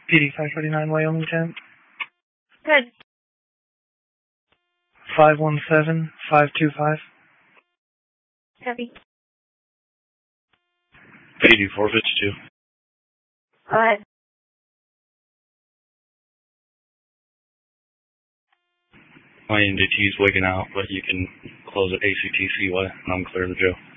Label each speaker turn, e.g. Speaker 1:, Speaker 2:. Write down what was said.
Speaker 1: PD 549 Wyoming 10.
Speaker 2: Good.
Speaker 1: 517-525.
Speaker 2: Copy.
Speaker 3: PD 452.
Speaker 2: Go ahead.
Speaker 3: My NDT's wigging out, but you can close it ACTC way, and I'm clear to Joe.